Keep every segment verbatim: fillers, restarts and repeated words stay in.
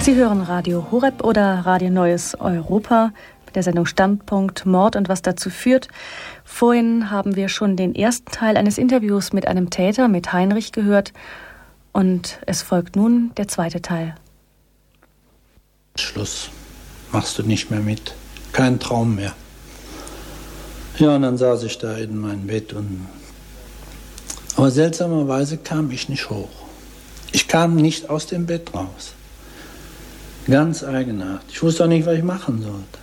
Sie hören Radio Horeb oder Radio Neues Europa mit der Sendung Standpunkt Mord und was dazu führt. Vorhin haben wir schon den ersten Teil eines Interviews mit einem Täter, mit Heinrich, gehört. Und es folgt nun der zweite Teil. Schluss. Machst du nicht mehr mit. Kein Traum mehr. Ja, und dann saß ich da in meinem Bett und... Aber seltsamerweise kam ich nicht hoch. Ich kam nicht aus dem Bett raus. Ganz eigenartig. Ich wusste auch nicht, was ich machen sollte.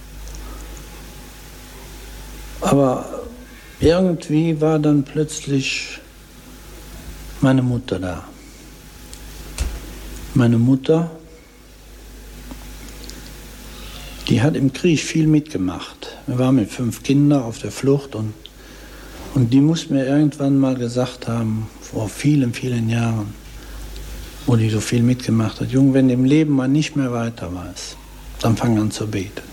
Aber irgendwie war dann plötzlich meine Mutter da. Meine Mutter, die hat im Krieg viel mitgemacht. Wir waren mit fünf Kindern auf der Flucht und, und die muss mir irgendwann mal gesagt haben, vor vielen, vielen Jahren, wo die so viel mitgemacht hat: Junge, wenn du im Leben mal nicht mehr weiter weißt, dann fang an zu beten.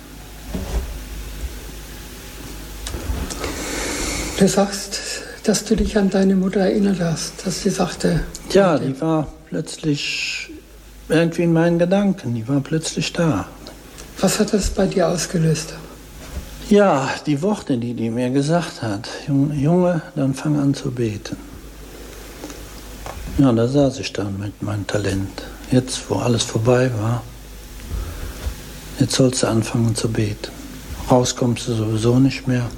Du sagst, dass du dich an deine Mutter erinnert hast, dass sie sagte... Ja, die war plötzlich irgendwie in meinen Gedanken, die war plötzlich da. Was hat das bei dir ausgelöst? Ja, die Worte, die die mir gesagt hat: Junge, dann fang an zu beten. Ja, da saß ich dann mit meinem Talent. Jetzt, wo alles vorbei war, jetzt sollst du anfangen zu beten. Raus kommst du sowieso nicht mehr.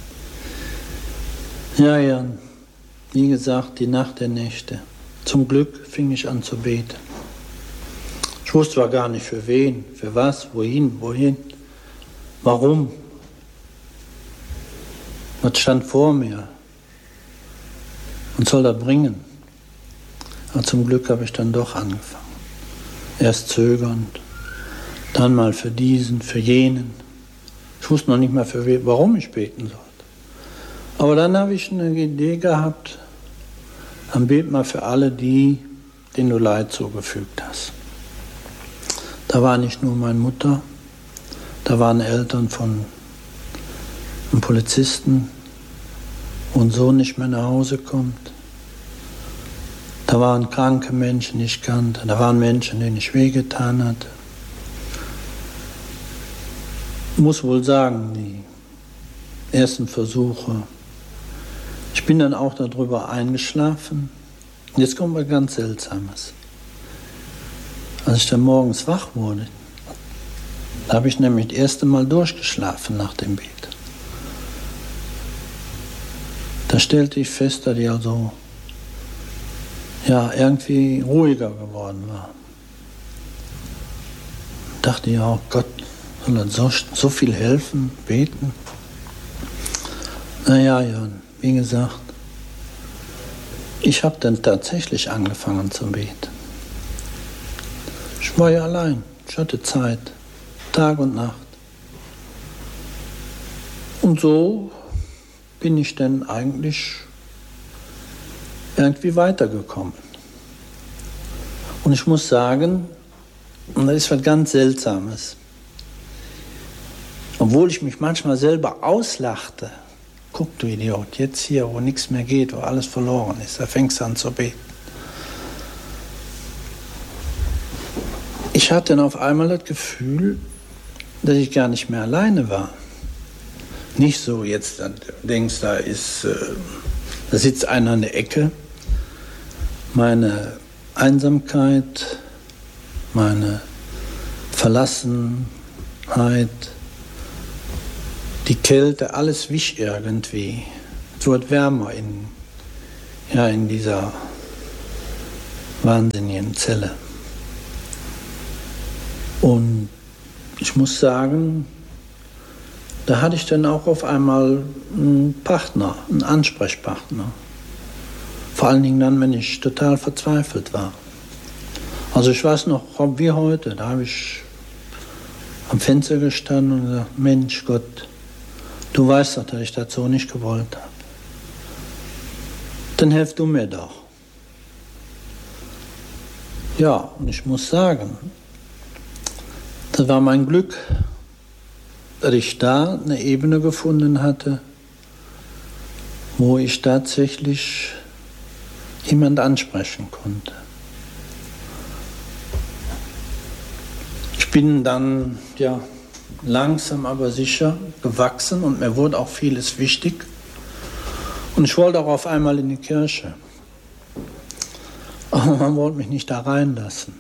Ja, ja, wie gesagt, die Nacht der Nächte. Zum Glück fing ich an zu beten. Ich wusste zwar gar nicht für wen, für was, wohin, wohin, warum. Was stand vor mir? Und soll das bringen? Aber zum Glück habe ich dann doch angefangen. Erst zögernd, dann mal für diesen, für jenen. Ich wusste noch nicht mal, für wen, warum ich beten sollte. Aber dann habe ich eine Idee gehabt: Dann bet mal für alle die, denen du Leid zugefügt hast. Da war nicht nur meine Mutter, da waren Eltern von einem Polizisten, wo ein Sohn nicht mehr nach Hause kommt. Da waren kranke Menschen, die ich kannte. Da waren Menschen, denen ich wehgetan hatte. Ich muss wohl sagen, die ersten Versuche, ich bin dann auch darüber eingeschlafen. Und jetzt kommt was ganz Seltsames. Als ich dann morgens wach wurde, da habe ich nämlich das erste Mal durchgeschlafen nach dem Beten. Da stellte ich fest, dass ich also ja, irgendwie ruhiger geworden war. Dachte ja, oh Gott, soll das so, so viel helfen, beten? Naja, ja, wie gesagt, ich habe dann tatsächlich angefangen zu beten. Ich war ja allein, ich hatte Zeit, Tag und Nacht. Und so bin ich dann eigentlich irgendwie weitergekommen. Und ich muss sagen, und das ist was ganz Seltsames, obwohl ich mich manchmal selber auslachte: Guck, du Idiot, jetzt hier, wo nichts mehr geht, wo alles verloren ist, da fängst du an zu beten. Ich hatte dann auf einmal das Gefühl, dass ich gar nicht mehr alleine war. Nicht so jetzt, du denkst, da ist, äh, da sitzt einer in der Ecke. Meine Einsamkeit, meine Verlassenheit, die Kälte, alles wich irgendwie. Es wird wärmer in, ja, in dieser wahnsinnigen Zelle. Und ich muss sagen, da hatte ich dann auch auf einmal einen Partner, einen Ansprechpartner. Vor allen Dingen dann, wenn ich total verzweifelt war. Also ich weiß noch, wie heute, da habe ich am Fenster gestanden und gesagt: Mensch Gott, du weißt doch, dass ich das so nicht gewollt habe. Dann hilf du mir doch. Ja, und ich muss sagen, das war mein Glück, dass ich da eine Ebene gefunden hatte, wo ich tatsächlich jemand ansprechen konnte. ich bin dann ja langsam aber sicher gewachsen und mir wurde auch vieles wichtig. Und ich wollte auch auf einmal in die Kirche. Aber man wollte mich nicht da reinlassen.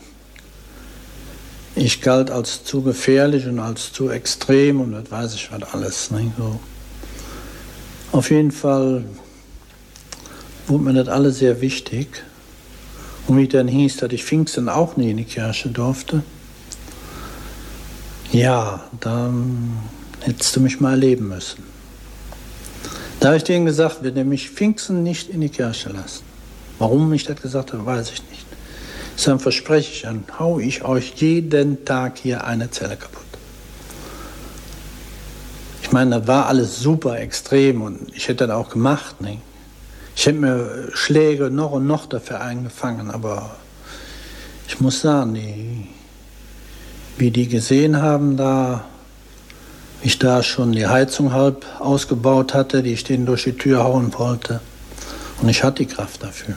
Ich galt als zu gefährlich und als zu extrem und das weiß ich was alles. Ne? So. Auf jeden Fall wurde mir das alles sehr wichtig. Und wie dann hieß, dass ich Pfingsten auch nie in die Kirche durfte. Ja, dann hättest du mich mal erleben müssen. Da habe ich denen gesagt, wenn ihr mich Pfingsten nicht in die Kirche lassen. Warum ich das gesagt habe, weiß ich nicht. Dann verspreche ich, dann hau ich euch jeden Tag hier eine Zelle kaputt. Ich meine, das war alles super extrem und ich hätte das auch gemacht. Ne? Ich hätte mir Schläge noch und noch dafür eingefangen, aber ich muss sagen, die, wie die gesehen haben, da ich da schon die Heizung halb ausgebaut hatte, die ich denen durch die Tür hauen wollte und ich hatte die Kraft dafür.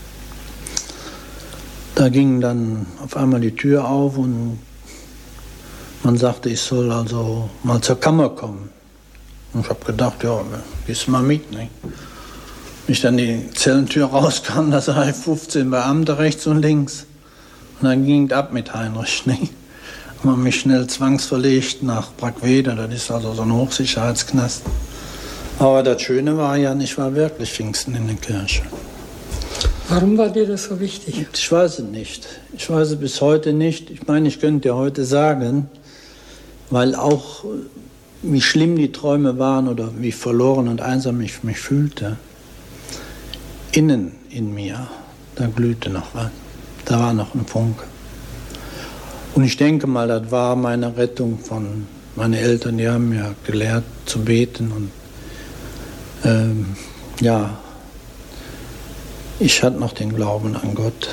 Da ging dann auf einmal die Tür auf und man sagte, ich soll also mal zur Kammer kommen. Und ich habe gedacht, ja, gehst du mal mit. Ne? Ich dann die Zellentür rauskam, da sah ich fünfzehn Beamte rechts und links. Und dann ging es ab mit Heinrich. Ne? Man hat mich schnell zwangsverlegt nach Brackwede, das ist also so ein Hochsicherheitsknast. Aber das Schöne war ja, ich war wirklich Pfingsten in der Kirche. Warum war dir das so wichtig? Ich weiß es nicht. Ich weiß es bis heute nicht. Ich meine, ich könnte dir heute sagen, weil auch wie schlimm die Träume waren oder wie verloren und einsam ich mich fühlte, innen in mir, da glühte noch was. Da war noch ein Funke. Und ich denke mal, das war meine Rettung von meinen Eltern. Die haben mir gelehrt zu beten und ähm, ja, ich hatte noch den Glauben an Gott.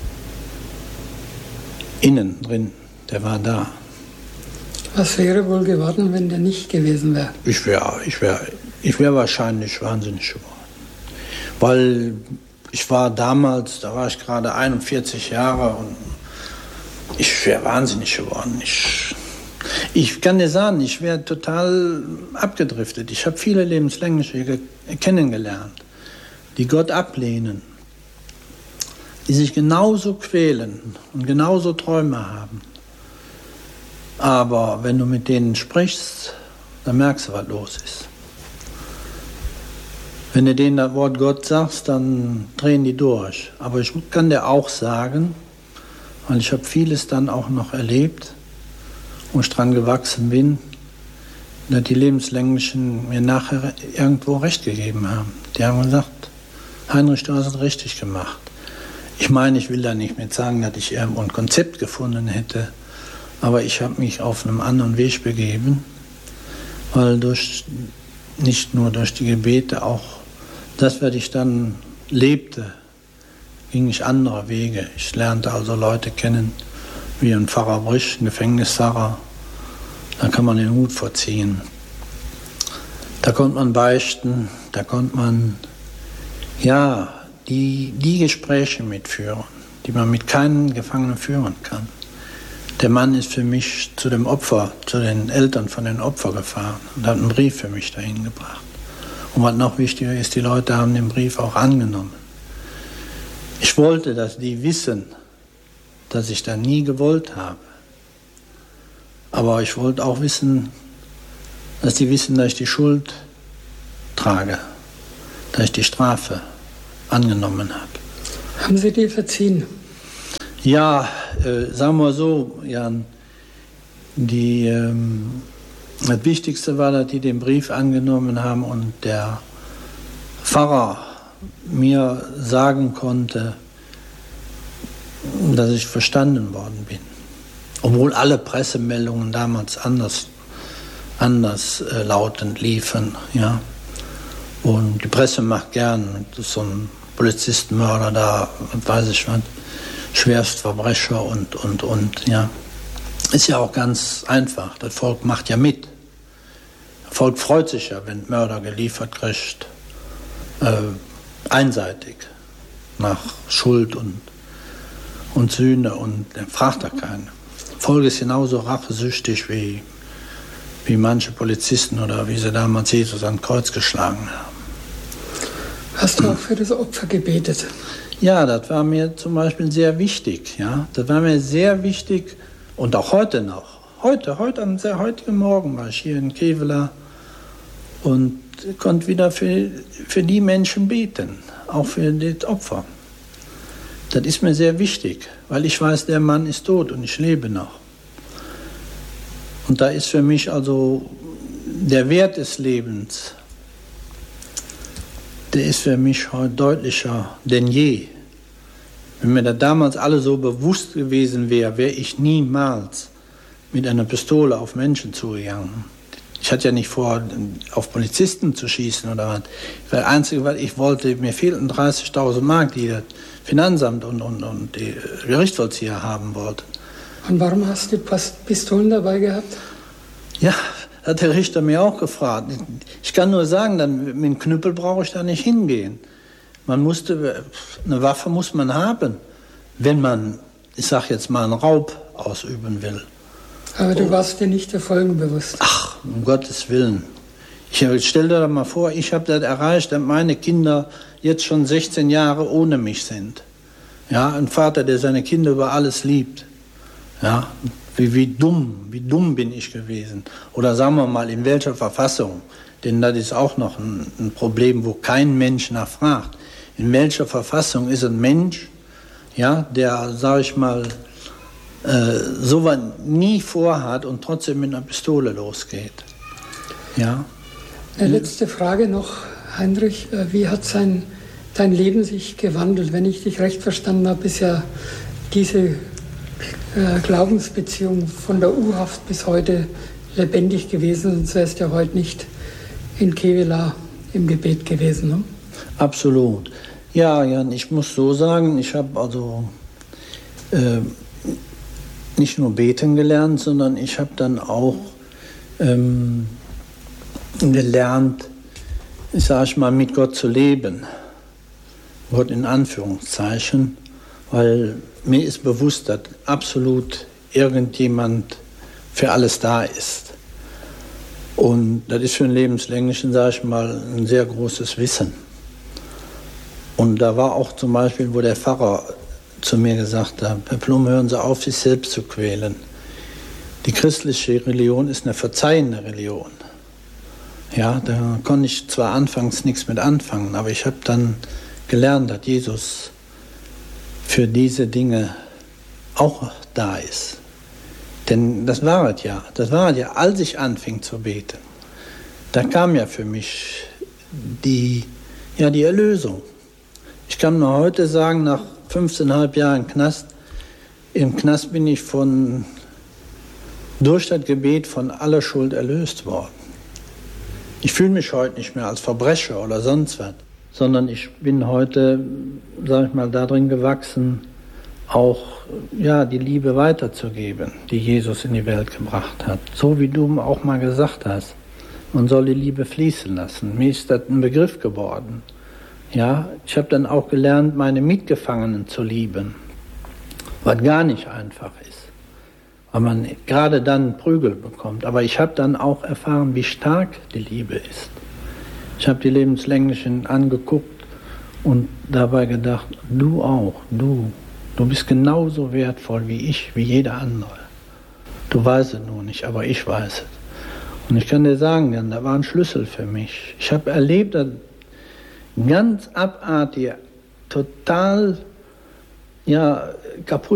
Innen drin, der war da. Was wäre wohl geworden, wenn der nicht gewesen wäre? Ich wäre ich wär, ich wär wahrscheinlich wahnsinnig geworden. Weil ich war damals, da war ich gerade einundvierzig Jahre und ich wäre wahnsinnig geworden. Ich, ich kann dir sagen, ich wäre total abgedriftet. Ich habe viele lebenslängliche kennengelernt, die Gott ablehnen, die sich genauso quälen und genauso Träume haben. Aber wenn du mit denen sprichst, dann merkst du, was los ist. Wenn du denen das Wort Gott sagst, dann drehen die durch. Aber ich kann dir auch sagen, weil ich habe vieles dann auch noch erlebt, wo ich dran gewachsen bin, dass die Lebenslänglichen mir nachher irgendwo recht gegeben haben. Die haben gesagt, Heinrich, du hast es richtig gemacht. Ich meine, ich will da nicht mit sagen, dass ich irgendwo ein Konzept gefunden hätte, aber ich habe mich auf einem anderen Weg begeben, weil durch, nicht nur durch die Gebete, auch das, was ich dann lebte, ging ich andere Wege. Ich lernte also Leute kennen, wie ein Pfarrer Brisch, ein Gefängnispfarrer. Da kann man den Hut vorziehen. Da konnte man beichten, da konnte man ja die, die Gespräche mitführen, die man mit keinem Gefangenen führen kann. Der Mann ist für mich zu dem Opfer, zu den Eltern von den Opfern gefahren und hat einen Brief für mich dahin gebracht. Und was noch wichtiger ist, die Leute haben den Brief auch angenommen. Ich wollte, dass die wissen, dass ich das nie gewollt habe. Aber ich wollte auch wissen, dass die wissen, dass ich die Schuld trage, dass ich die Strafe angenommen habe. Haben Sie dir verziehen? Ja, äh, sagen wir so, Jan, die, ähm, das Wichtigste war, dass die den Brief angenommen haben und der Pfarrer mir sagen konnte, dass ich verstanden worden bin. Obwohl alle Pressemeldungen damals anders, anders äh, lautend liefen. Ja. Und die Presse macht gern so einen Polizistenmörder da, weiß ich was, Schwerstverbrecher und, und, und, ja. Ist ja auch ganz einfach. Das Volk macht ja mit. Das Volk freut sich ja, wenn Mörder geliefert kriegt, äh, einseitig, nach Schuld und, und Sühne, und dann fragt er keinen. Volk ist genauso rachesüchtig wie, wie manche Polizisten oder wie sie damals Jesus ans Kreuz geschlagen haben. Hast du auch für das Opfer gebetet? Ja, das war mir zum Beispiel sehr wichtig. Ja? Das war mir sehr wichtig und auch heute noch. Heute, heute am sehr heutigen Morgen war ich hier in Kevela und konnte wieder für, für die Menschen beten, auch für das Opfer. Das ist mir sehr wichtig, weil ich weiß, der Mann ist tot und ich lebe noch. Und da ist für mich also der Wert des Lebens, der ist für mich heute deutlicher denn je. Wenn mir das damals alle so bewusst gewesen wäre, wäre ich niemals mit einer Pistole auf Menschen zugegangen. Ich hatte ja nicht vor, auf Polizisten zu schießen oder was. Das Einzige, was ich wollte, mir fehlten dreißigtausend Mark, die das Finanzamt und, und, und die Gerichtsvollzieher haben wollten. Und warum hast du Pistolen dabei gehabt? Ja, hat der Richter mir auch gefragt. Ich kann nur sagen, dann, mit dem Knüppel brauche ich da nicht hingehen. Man musste, eine Waffe muss man haben, wenn man, ich sag jetzt mal, einen Raub ausüben will. Aber du warst dir nicht der Folgen bewusst. Ach, um Gottes Willen. Ich stell dir mal vor, ich habe das erreicht, dass meine Kinder jetzt schon sechzehn Jahre ohne mich sind. Ja, ein Vater, der seine Kinder über alles liebt. Ja, wie, wie dumm, wie dumm bin ich gewesen. Oder sagen wir mal, in welcher Verfassung. Denn das ist auch noch ein, ein Problem, wo kein Mensch nachfragt. In welcher Verfassung ist ein Mensch, ja, der, sag ich mal, äh, sowas nie vorhat und trotzdem mit einer Pistole losgeht. Ja. Eine letzte Frage noch, Heinrich. Wie hat sein, dein Leben sich gewandelt? Wenn ich dich recht verstanden habe, ist ja diese äh, Glaubensbeziehung von der U-Haft bis heute lebendig gewesen, sonst wärst du ja heute nicht in Kevela im Gebet gewesen. Ne? Absolut. Ja, Jan, ich muss so sagen, ich habe also äh, nicht nur beten gelernt, sondern ich habe dann auch ähm, gelernt, ich sage mal, mit Gott zu leben. Gott in Anführungszeichen, weil mir ist bewusst, dass absolut irgendjemand für alles da ist. Und das ist für einen Lebenslänglichen, sage ich mal, ein sehr großes Wissen. Und da war auch zum Beispiel, wo der Pfarrer zu mir gesagt hat, Herr Blum, hören Sie auf, sich selbst zu quälen. Die christliche Religion ist eine verzeihende Religion. Ja, da konnte ich zwar anfangs nichts mit anfangen, aber ich habe dann gelernt, dass Jesus für diese Dinge auch da ist. Denn das war es ja, das war es ja, als ich anfing zu beten. Da kam ja für mich die, ja, die Erlösung. Ich kann nur heute sagen, nach fünfzehneinhalb Jahren Knast, im Knast bin ich von, durch das Gebet von aller Schuld erlöst worden. Ich fühle mich heute nicht mehr als Verbrecher oder sonst was, sondern ich bin heute, sag ich mal, darin gewachsen, auch ja, die Liebe weiterzugeben, die Jesus in die Welt gebracht hat. So wie du auch mal gesagt hast, man soll die Liebe fließen lassen. Mir ist das ein Begriff geworden. Ja, ich habe dann auch gelernt, meine Mitgefangenen zu lieben, was gar nicht einfach ist, weil man gerade dann Prügel bekommt. Aber ich habe dann auch erfahren, wie stark die Liebe ist. Ich habe die Lebenslänglichen angeguckt und dabei gedacht, du auch, du, du bist genauso wertvoll wie ich, wie jeder andere. Du weißt es nur nicht, aber ich weiß es. Und ich kann dir sagen, Jan, da war ein Schlüssel für mich. Ich habe erlebt, dass ganz abartig, total ja, kaputt